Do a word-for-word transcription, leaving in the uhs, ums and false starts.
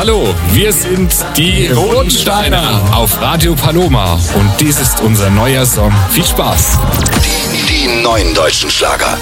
Hallo, wir sind die Rotensteiner auf Radio Paloma und dies ist unser neuer Song. Viel Spaß! Die, die neuen deutschen Schlager.